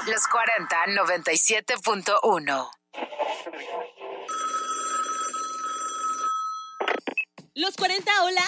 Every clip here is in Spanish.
Los 40 97.1. Los 40, hola.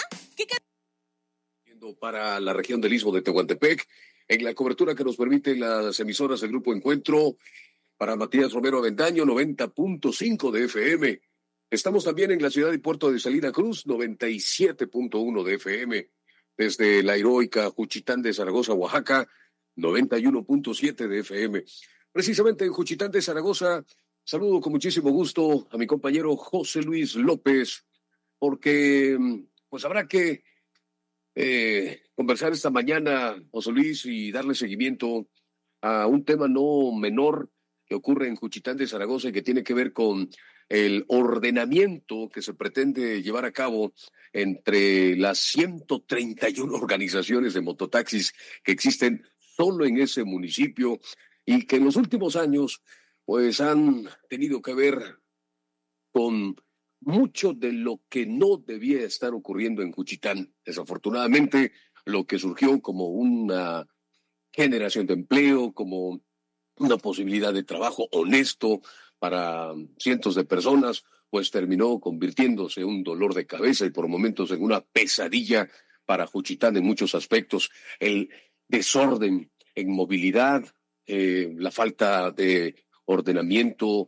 Para la región del Istmo de Tehuantepec, en la cobertura que nos permiten las emisoras del Grupo Encuentro, para Matías Romero Avendaño, 90.5 de FM. Estamos también en la ciudad y puerto de Salina Cruz, 97.1 de FM. Desde la heroica Juchitán de Zaragoza, Oaxaca, 91.7 de FM. Precisamente en Juchitán de Zaragoza, saludo con muchísimo gusto a mi compañero José Luis López, porque pues habrá que conversar esta mañana, José Luis, y darle seguimiento a un tema no menor que ocurre en Juchitán de Zaragoza y que tiene que ver con el ordenamiento que se pretende llevar a cabo entre las 131 organizaciones de mototaxis que existen solo en ese municipio y que en los últimos años pues han tenido que ver con mucho de lo que no debía estar ocurriendo en Juchitán. Desafortunadamente, lo que surgió como una generación de empleo, como una posibilidad de trabajo honesto para cientos de personas, pues terminó convirtiéndose en un dolor de cabeza y por momentos en una pesadilla para Juchitán en muchos aspectos. El desorden en movilidad, la falta de ordenamiento,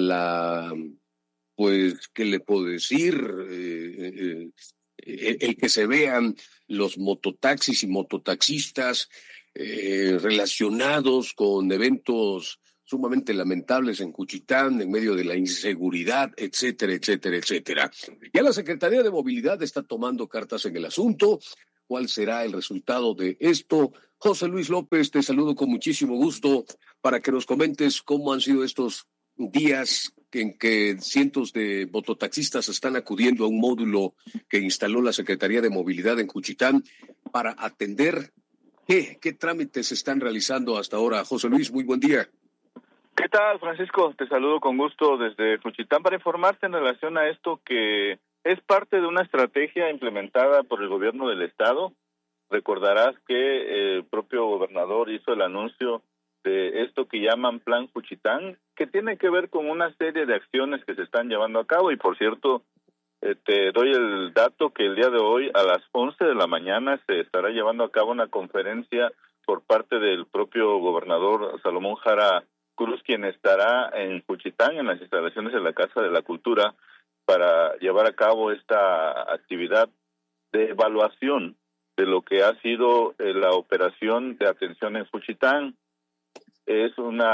pues, ¿qué le puedo decir? El que se vean los mototaxis y mototaxistas relacionados con eventos sumamente lamentables en Juchitán, en medio de la inseguridad, etcétera, etcétera, etcétera. Ya la Secretaría de Movilidad está tomando cartas en el asunto. ¿Cuál será el resultado de esto? José Luis López, te saludo con muchísimo gusto para que nos comentes cómo han sido estos días en que cientos de mototaxistas están acudiendo a un módulo que instaló la Secretaría de Movilidad en Juchitán para atender qué trámites se están realizando hasta ahora. José Luis, muy buen día. ¿Qué tal, Francisco? Te saludo con gusto desde Juchitán para informarte en relación a esto que es parte de una estrategia implementada por el gobierno del estado. Recordarás que el propio gobernador hizo el anuncio de esto que llaman Plan Juchitán, que tiene que ver con una serie de acciones que se están llevando a cabo. Y por cierto, te doy el dato que el día de hoy a las 11 de la mañana se estará llevando a cabo una conferencia por parte del propio gobernador Salomón Jara Cruz, quien estará en Juchitán, en las instalaciones de la Casa de la Cultura, para llevar a cabo esta actividad de evaluación de lo que ha sido la operación de atención en Juchitán. Es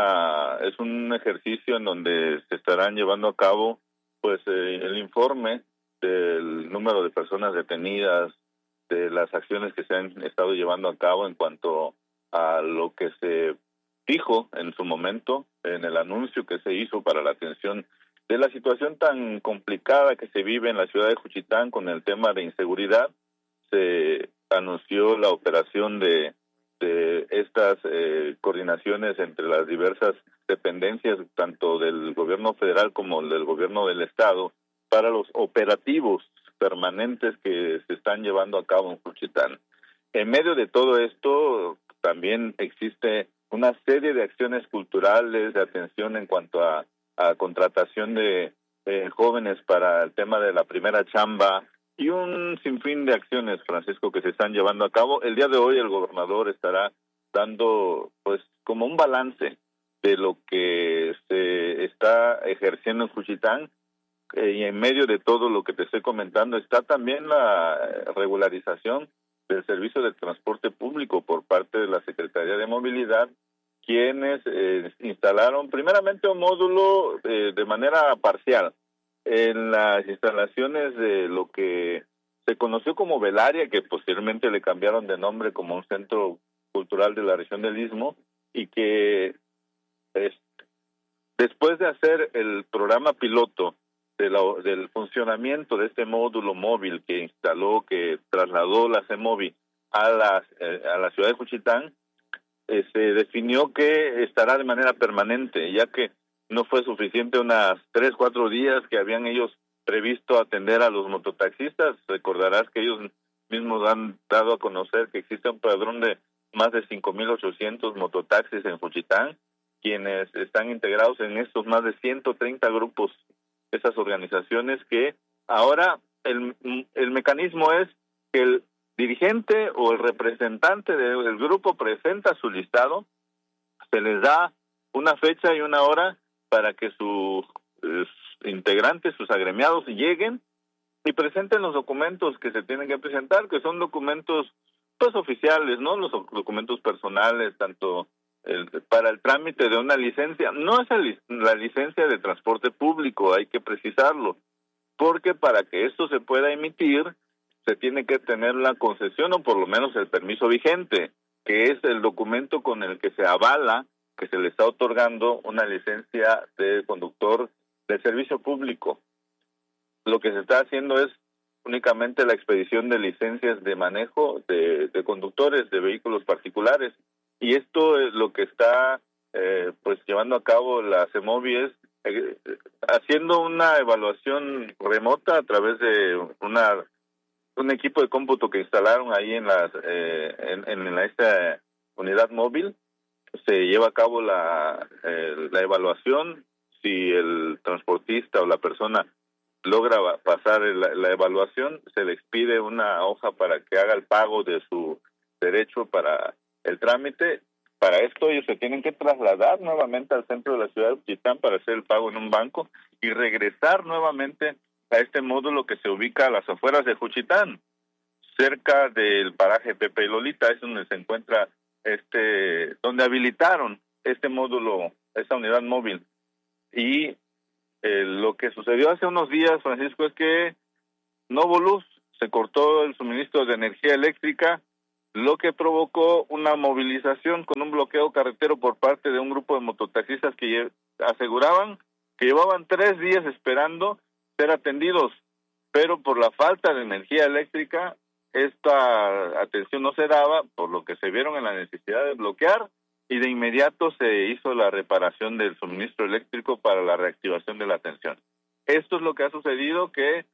un ejercicio en donde se estarán llevando a cabo pues el informe del número de personas detenidas, de las acciones que se han estado llevando a cabo en cuanto a lo que se dijo en su momento en el anuncio que se hizo para la atención de la situación tan complicada que se vive en la ciudad de Juchitán con el tema de inseguridad. Se anunció la operación de estas coordinaciones entre las diversas dependencias, tanto del gobierno federal como del gobierno del estado, para los operativos permanentes que se están llevando a cabo en Juchitán. En medio de todo esto, también existe una serie de acciones culturales, de atención en cuanto a contratación de jóvenes para el tema de la primera chamba, y un sinfín de acciones, Francisco, que se están llevando a cabo. El día de hoy el gobernador estará dando pues como un balance de lo que se está ejerciendo en Juchitán, y en medio de todo lo que te estoy comentando está también la regularización del servicio de transporte público por parte de la Secretaría de Movilidad, quienes instalaron primeramente un módulo de manera parcial en las instalaciones de lo que se conoció como Velaria, que posteriormente le cambiaron de nombre como un centro cultural de la región del Istmo, y que después de hacer el programa piloto del funcionamiento de este módulo móvil que instaló, que trasladó la CEMOVI a la ciudad de Juchitán, se definió que estará de manera permanente, ya que no fue suficiente unas 3-4 días que habían ellos previsto atender a los mototaxistas. Recordarás que ellos mismos han dado a conocer que existe un padrón de más de 5,800 mototaxis en Juchitán, quienes están integrados en estos más de 130 grupos, esas organizaciones que ahora el mecanismo es que el dirigente o el representante del grupo presenta su listado, se les da una fecha y una hora para que sus integrantes, sus agremiados lleguen y presenten los documentos que se tienen que presentar, que son documentos pues oficiales, ¿no? Los documentos personales, tanto para el trámite de una licencia. No es la licencia de transporte público, hay que precisarlo, porque para que esto se pueda emitir se tiene que tener la concesión o por lo menos el permiso vigente, que es el documento con el que se avala que se le está otorgando una licencia de conductor de servicio público. Lo que se está haciendo es únicamente la expedición de licencias de manejo de conductores de vehículos particulares, y esto es lo que está pues llevando a cabo la CEMOVI, es haciendo una evaluación remota a través de un equipo de cómputo que instalaron ahí en esta unidad móvil. Se lleva a cabo la evaluación. Si el transportista o la persona logra pasar la evaluación, se le expide una hoja para que haga el pago de su derecho para el trámite. Para esto ellos se tienen que trasladar nuevamente al centro de la ciudad de Juchitán para hacer el pago en un banco y regresar nuevamente a este módulo que se ubica a las afueras de Juchitán, cerca del paraje Pepe y Lolita. Es donde se encuentra donde habilitaron este módulo, esta unidad móvil. Y lo que sucedió hace unos días, Francisco, es que no hubo luz, se cortó el suministro de energía eléctrica, lo que provocó una movilización con un bloqueo carretero por parte de un grupo de mototaxistas que aseguraban que llevaban 3 días esperando ser atendidos, pero por la falta de energía eléctrica esta atención no se daba, por lo que se vieron en la necesidad de bloquear, y de inmediato se hizo la reparación del suministro eléctrico para la reactivación de la atención. Esto es lo que ha sucedido, que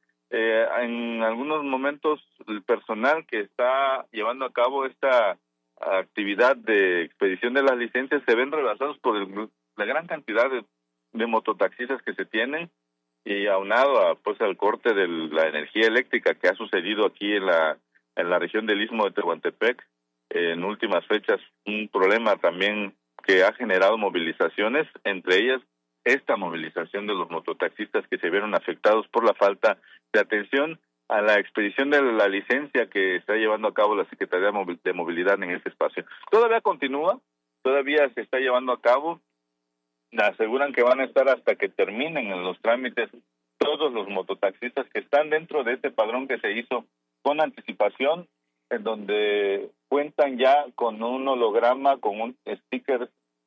en algunos momentos el personal que está llevando a cabo esta actividad de expedición de las licencias se ven rebasados por la gran cantidad de mototaxistas que se tienen, y aunado al corte de la energía eléctrica que ha sucedido aquí en la región del Istmo de Tehuantepec en últimas fechas, un problema también que ha generado movilizaciones, entre ellas esta movilización de los mototaxistas que se vieron afectados por la falta de atención a la expedición de la licencia que está llevando a cabo la Secretaría de Movilidad en este espacio. Todavía continúa, todavía se está llevando a cabo, aseguran que van a estar hasta que terminen en los trámites todos los mototaxistas que están dentro de este padrón que se hizo con anticipación, en donde cuentan ya con un holograma, con un sticker,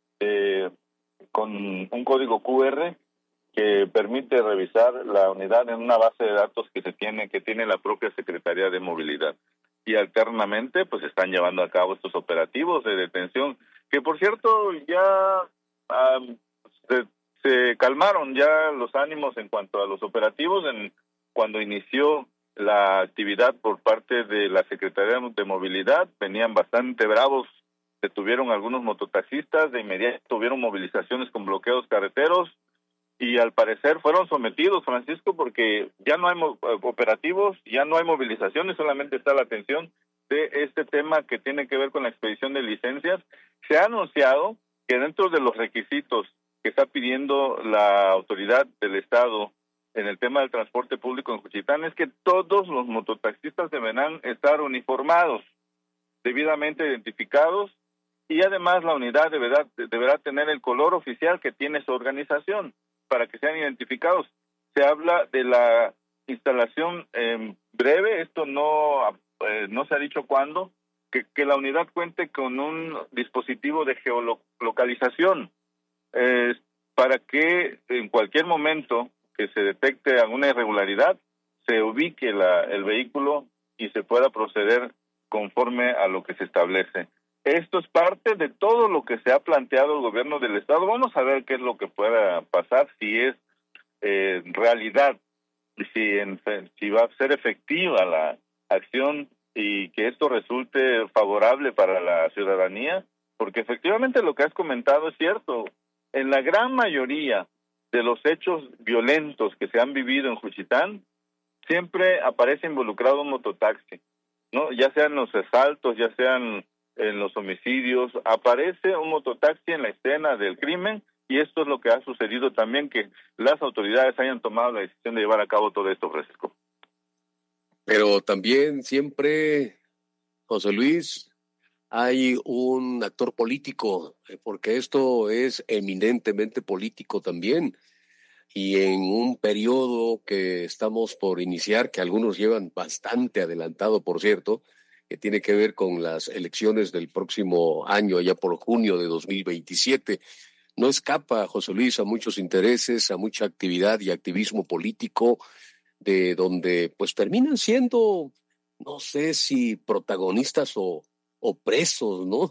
con un código QR que permite revisar la unidad en una base de datos que tiene la propia Secretaría de Movilidad. Y alternamente pues están llevando a cabo estos operativos de detención, que por cierto ya se calmaron ya los ánimos en cuanto a los operativos. Cuando inició la actividad por parte de la Secretaría de Movilidad, venían bastante bravos, detuvieron algunos mototaxistas, de inmediato tuvieron movilizaciones con bloqueos carreteros, y al parecer fueron sometidos, Francisco, porque ya no hay operativos, ya no hay movilizaciones, solamente está la atención de este tema que tiene que ver con la expedición de licencias. Se ha anunciado que dentro de los requisitos que está pidiendo la autoridad del Estado en el tema del transporte público en Juchitán es que todos los mototaxistas deberán estar uniformados, debidamente identificados, y además la unidad deberá tener el color oficial que tiene su organización para que sean identificados. Se habla de la instalación breve, esto no se ha dicho cuándo, que la unidad cuente con un dispositivo de geolocalización para que en cualquier momento que se detecte alguna irregularidad, se ubique el vehículo y se pueda proceder conforme a lo que se establece. Esto es parte de todo lo que se ha planteado el gobierno del Estado. Vamos a ver qué es lo que pueda pasar, si es realidad, si va a ser efectiva la acción y que esto resulte favorable para la ciudadanía, porque efectivamente lo que has comentado es cierto. en la gran mayoría de los hechos violentos que se han vivido en Juchitán, siempre aparece involucrado un mototaxi, ¿no? Ya sean los asaltos, ya sean en los homicidios, aparece un mototaxi en la escena del crimen, y esto es lo que ha sucedido también, que las autoridades hayan tomado la decisión de llevar a cabo todo esto, Francisco. Pero también siempre, José Luis, hay un actor político, porque esto es eminentemente político también. Y en un periodo que estamos por iniciar, que algunos llevan bastante adelantado, por cierto, que tiene que ver con las elecciones del próximo año, allá por junio de 2027, no escapa, José Luis, a muchos intereses, a mucha actividad y activismo político, de donde pues terminan siendo, no sé si protagonistas o presos, ¿no?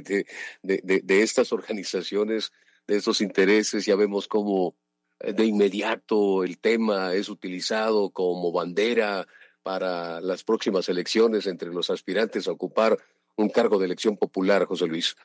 De estas organizaciones, de estos intereses. Ya vemos cómo de inmediato el tema es utilizado como bandera para las próximas elecciones entre los aspirantes a ocupar un cargo de elección popular, José Luis.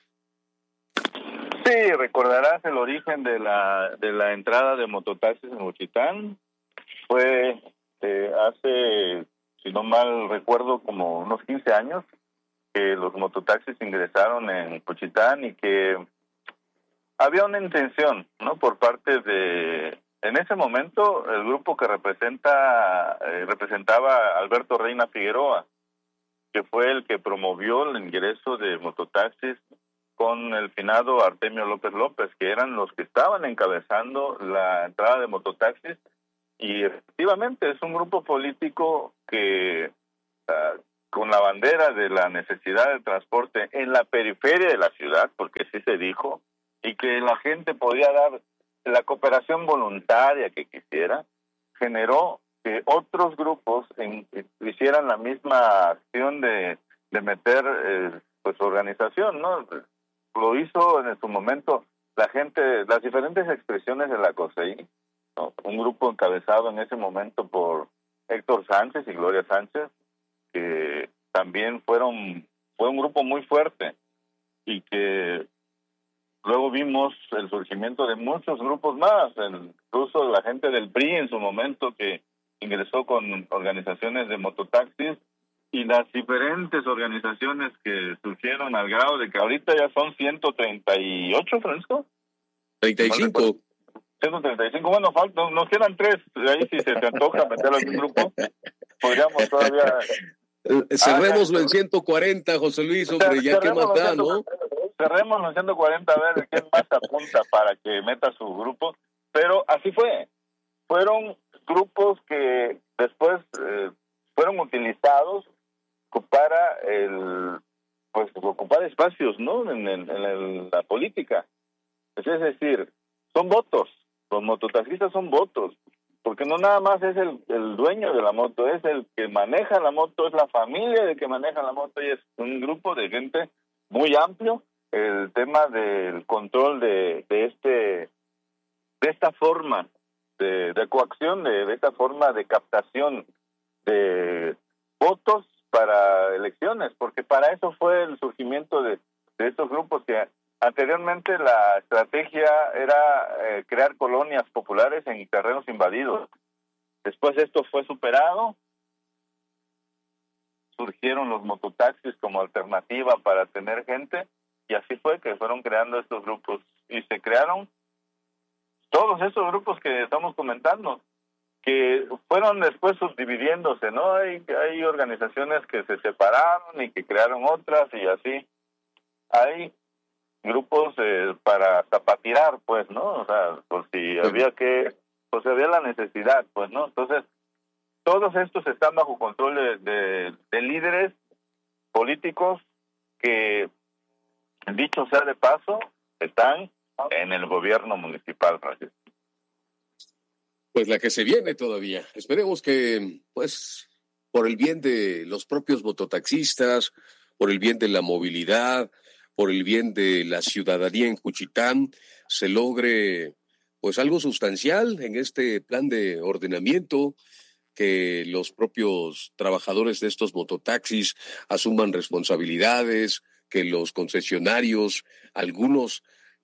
Sí, recordarás el origen de la entrada de mototaxis en Juchitán. Fue hace, si no mal recuerdo, como unos 15 años que los mototaxis ingresaron en Juchitán, y que había una intención, ¿no? Por parte de, en ese momento, el grupo que representaba a Alberto Reina Figueroa, que fue el que promovió el ingreso de mototaxis con el finado Artemio López López, que eran los que estaban encabezando la entrada de mototaxis. Y efectivamente es un grupo político que, con la bandera de la necesidad de transporte en la periferia de la ciudad, porque sí se dijo, y que la gente podía dar la cooperación voluntaria que quisiera, generó que otros grupos hicieran la misma acción de meter pues organización, ¿no? Lo hizo en su momento la gente, las diferentes expresiones de la COSEI, ¿no? Un grupo encabezado en ese momento por Héctor Sánchez y Gloria Sánchez, que también fue un grupo muy fuerte, y que luego vimos el surgimiento de muchos grupos más, incluso la gente del PRI en su momento, que ingresó con organizaciones de mototaxis, y las diferentes organizaciones que surgieron al grado de que ahorita ya son 138, Francisco. 35. 135, bueno, nos quedan 3, ahí si se te antoja meterlo en un grupo, podríamos todavía... Cerrémoslo en 140, José Luis, hombre, ya qué más da, ¿no? Cerrémoslo en 140, a ver quién más apunta para que meta su grupo, pero así fue. Fueron grupos que después fueron utilizados para ocupar espacios, ¿no? En la política. Es decir, son votos. Los mototaxistas son votos, porque no nada más es el dueño de la moto, es el que maneja la moto, es la familia de que maneja la moto, y es un grupo de gente muy amplio. El tema del control de esta forma de coacción, de esta forma de captación de votos para elecciones, porque para eso fue el surgimiento de estos grupos, que anteriormente la estrategia era crear colonias populares en terrenos invadidos. Después esto fue superado, surgieron los mototaxis como alternativa para tener gente, y así fue que fueron creando estos grupos, y se crearon todos estos grupos que estamos comentando, que fueron después subdividiéndose, ¿no? Hay organizaciones que se separaron y que crearon otras, y así. Hay grupos para zapatirar, pues, ¿no? O sea, por si había la necesidad, pues, ¿no? Entonces, todos estos están bajo control de líderes políticos que, dicho sea de paso, están en el gobierno municipal, Francisco. Pues la que se viene todavía. Esperemos que, pues, por el bien de los propios mototaxistas, por el bien de la movilidad, por el bien de la ciudadanía en Juchitán, se logre, pues, algo sustancial en este plan de ordenamiento, que los propios trabajadores de estos mototaxis asuman responsabilidades, que los concesionarios, algunos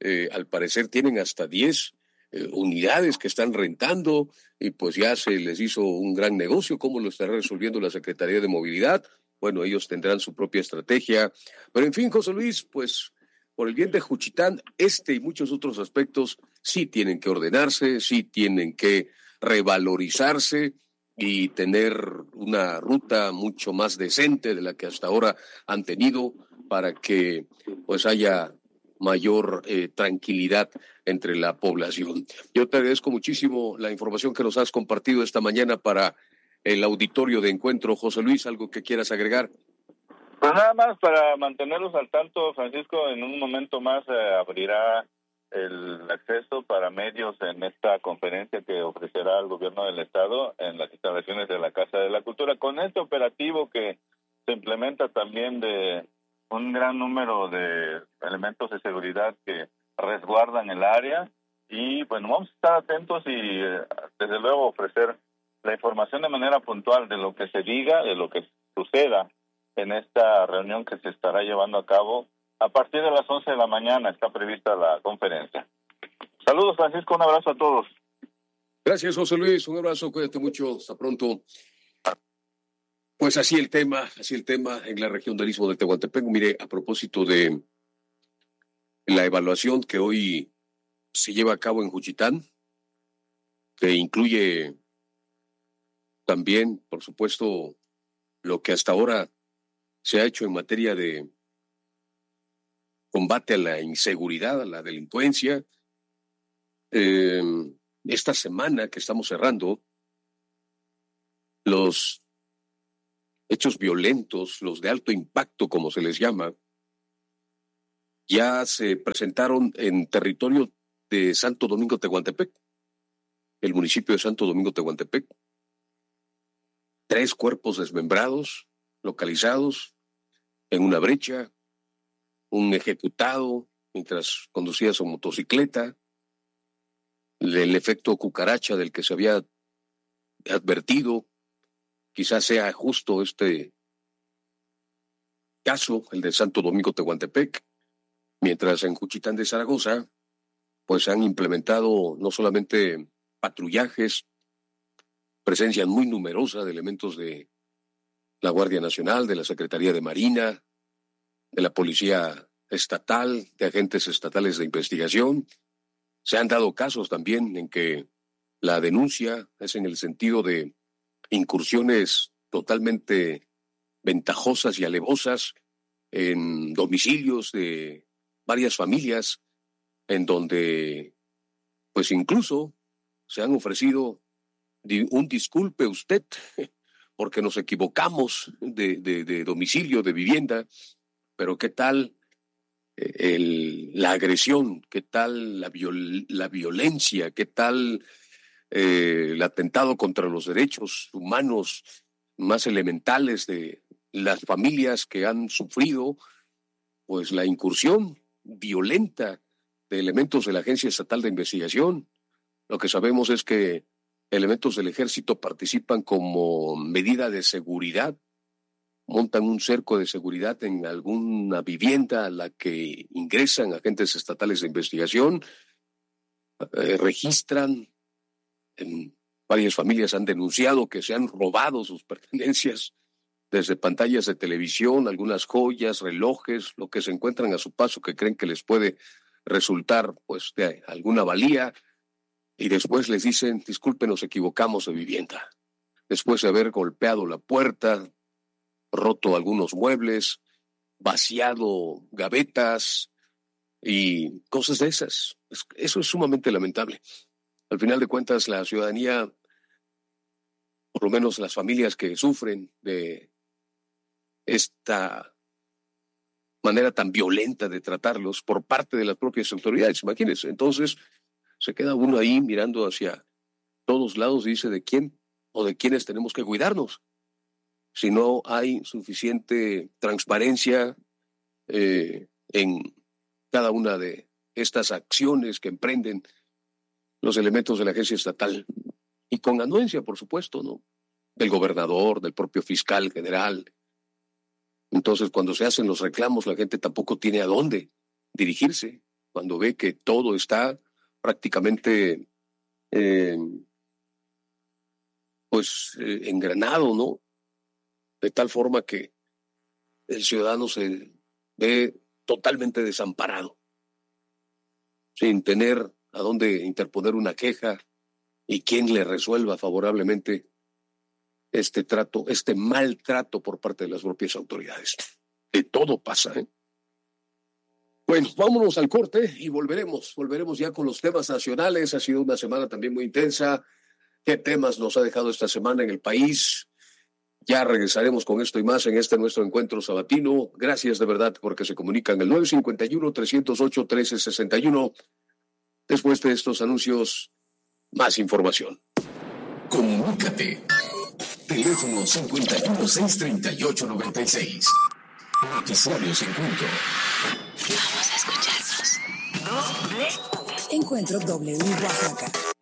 al parecer tienen hasta 10 unidades que están rentando y pues ya se les hizo un gran negocio. ¿Cómo lo estará resolviendo la Secretaría de Movilidad? Bueno, ellos tendrán su propia estrategia. Pero en fin, José Luis, pues por el bien de Juchitán, y muchos otros aspectos sí tienen que ordenarse, sí tienen que revalorizarse y tener una ruta mucho más decente de la que hasta ahora han tenido para que pues haya mayor tranquilidad entre la población. Yo te agradezco muchísimo la información que nos has compartido esta mañana para el auditorio de Encuentro. José Luis, ¿algo que quieras agregar? Pues nada más para mantenerlos al tanto, Francisco, en un momento más abrirá el acceso para medios en esta conferencia que ofrecerá el gobierno del estado en las instalaciones de la Casa de la Cultura, con este operativo que se implementa también de un gran número de elementos de seguridad que resguardan el área. Y bueno, vamos a estar atentos y desde luego ofrecer la información de manera puntual de lo que se diga, de lo que suceda en esta reunión que se estará llevando a cabo. A partir de las 11 de la mañana está prevista la conferencia. Saludos, Francisco, un abrazo a todos. Gracias, José Luis, un abrazo, cuídate mucho, hasta pronto. Pues así el tema en la región del Istmo de Tehuantepec. Mire, a propósito de la evaluación que hoy se lleva a cabo en Juchitán, que incluye también, por supuesto, lo que hasta ahora se ha hecho en materia de combate a la inseguridad, a la delincuencia. Esta semana que estamos cerrando, los hechos violentos, los de alto impacto, como se les llama, ya se presentaron en territorio de Santo Domingo Tehuantepec, el municipio de Santo Domingo Tehuantepec. 3 cuerpos desmembrados, localizados en una brecha, un ejecutado mientras conducía su motocicleta, el efecto cucaracha del que se había advertido. Quizás sea justo este caso, el de Santo Domingo Tehuantepec, mientras en Juchitán de Zaragoza, pues han implementado no solamente patrullajes, presencia muy numerosa de elementos de la Guardia Nacional, de la Secretaría de Marina, de la Policía Estatal, de agentes estatales de investigación. Se han dado casos también en que la denuncia es en el sentido de incursiones totalmente ventajosas y alevosas en domicilios de varias familias, en donde pues incluso se han ofrecido un disculpe usted, porque nos equivocamos de domicilio, de vivienda, pero ¿qué tal la agresión? ¿Qué tal la violencia? ¿Qué tal el atentado contra los derechos humanos más elementales de las familias que han sufrido pues la incursión violenta de elementos de la Agencia Estatal de Investigación? Lo que sabemos es que elementos del ejército participan como medida de seguridad, montan un cerco de seguridad en alguna vivienda a la que ingresan agentes estatales de investigación, registran. Varias familias han denunciado que se han robado sus pertenencias, desde pantallas de televisión, algunas joyas, relojes, lo que se encuentran a su paso que creen que les puede resultar pues de alguna valía, y después les dicen, disculpen, nos equivocamos de vivienda. Después de haber golpeado la puerta, roto algunos muebles, vaciado gavetas y cosas de esas. Eso es sumamente lamentable. Al final de cuentas, la ciudadanía, por lo menos las familias que sufren de esta manera tan violenta de tratarlos por parte de las propias autoridades, imagínense. Entonces, se queda uno ahí mirando hacia todos lados y dice, ¿de quién o de quiénes tenemos que cuidarnos? Si no hay suficiente transparencia en cada una de estas acciones que emprenden los elementos de la agencia estatal, y con anuencia, por supuesto, ¿no?, del gobernador, del propio fiscal general. Entonces, cuando se hacen los reclamos, la gente tampoco tiene a dónde dirigirse. cuando ve que todo está prácticamente engranado, ¿no? De tal forma que el ciudadano se ve totalmente desamparado, sin tener a dónde interponer una queja y quién le resuelva favorablemente este maltrato por parte de las propias autoridades. De todo pasa, ¿eh? Bueno, vámonos al corte y volveremos ya con los temas nacionales. Ha sido una semana también muy intensa. ¿Qué temas nos ha dejado esta semana en el país? Ya regresaremos con esto y más en nuestro encuentro sabatino. Gracias de verdad porque se comunican el 951-308-1361. Después de estos anuncios, más información. Comunícate. Teléfono 51-638-96. Noticiarios Encuentro. Vamos a escucharnos. Encuentro W Oaxaca.